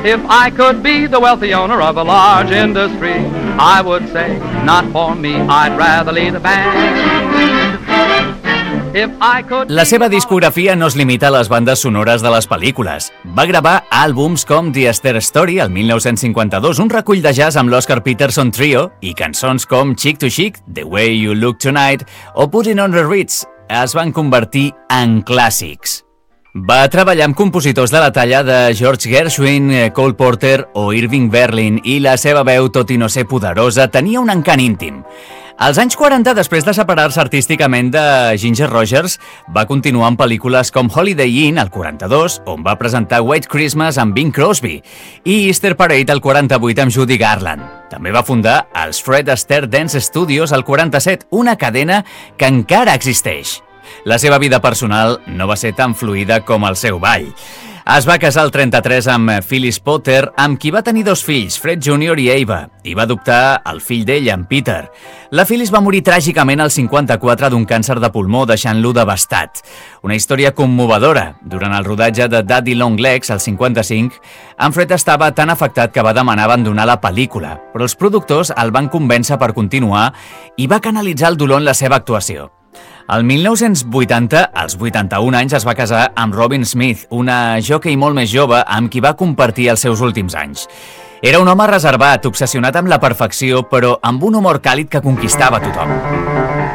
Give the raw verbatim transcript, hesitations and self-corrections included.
If I could be the wealthy owner of a large industry, I would say, not for me, I'd rather lead the band. If I could... La seva discografia no es limita a les bandes sonores de les pel·lícules. Va gravar àlbums com The Esther Story, el mil nou-cents cinquanta-dos, un recull de jazz amb l'Oscar Peterson Trio, i cançons com Chick to Chick, The Way You Look Tonight o Putting on the Ritz es van convertir en clàssics. Va treballar amb compositors de la talla de George Gershwin, Cole Porter o Irving Berlin, i la seva veu, tot i no ser poderosa, tenia un encant íntim. Als anys quaranta, després de separar-se artísticament de Ginger Rogers, va continuar en pel·lícules com Holiday Inn, al quaranta-dos, on va presentar White Christmas amb Bing Crosby, i Easter Parade, al quaranta-vuit, amb Judy Garland. També va fundar els Fred Astaire Dance Studios, al quaranta-set, una cadena que encara existeix. La seva vida personal no va ser tan fluida com el seu ball. Es va casar al trenta-tres amb Phyllis Potter, amb qui va tenir dos fills, Fred júnior i Ava, i va adoptar el fill d'ella, en Peter. La Phyllis va morir tràgicament al cinquanta-quatre d'un càncer de pulmó, deixant-lo devastat. Una història commovedora. Durant el rodatge de Daddy Long Legs, al cinquanta-cinc, en Fred estava tan afectat que va demanar abandonar la pel·lícula, però els productors el van convèncer per continuar i va canalitzar el dolor en la seva actuació. El mil nou-cents vuitanta, als vuitanta-un anys, es va casar amb Robin Smith, una jockey molt més jove amb qui va compartir els seus últims anys. Era un home reservat, obsessionat amb la perfecció, però amb un humor càlid que conquistava tothom.